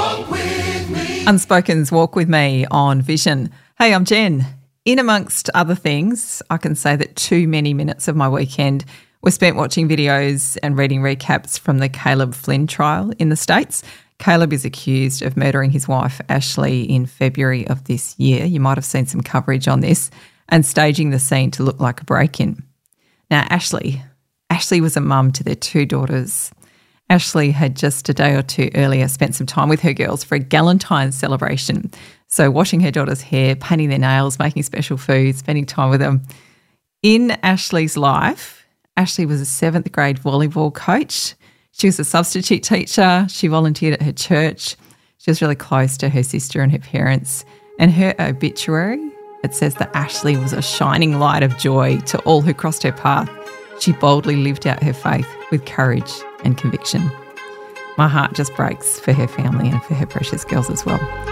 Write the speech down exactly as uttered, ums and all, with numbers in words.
Walk with me. Unspoken's Walk With Me on Vision. Hey, I'm Jen. In amongst other things, I can say that too many minutes of my weekend were spent watching videos and reading recaps from the Caleb Flynn trial in the States. Caleb is accused of murdering his wife, Ashley, in February of this year. You might have seen some coverage on this, and staging the scene to look like a break-in. Now, Ashley, Ashley was a mum to their two daughters. Ashley had just a day or two earlier spent some time with her girls for a Galentine's celebration. So washing her daughter's hair, painting their nails, making special food, spending time with them. In Ashley's life, Ashley was a seventh grade volleyball coach. She was a substitute teacher. She volunteered at her church. She was really close to her sister and her parents. And her obituary, it says that Ashley was a shining light of joy to all who crossed her path. She boldly lived out her faith with courage and conviction. My heart just breaks for her family and for her precious girls as well.